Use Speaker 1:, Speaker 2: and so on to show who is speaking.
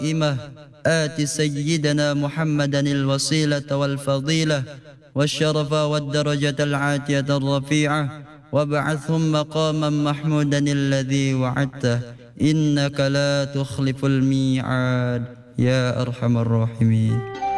Speaker 1: القائمة آت سيدنا محمدا الوسيلة والفضيلة والشرف والدرجة العاتية الرفيعة وابعثهم مقاما محمودا الذي وعدته إنك لا تخلف الميعاد يا أرحم الراحمين.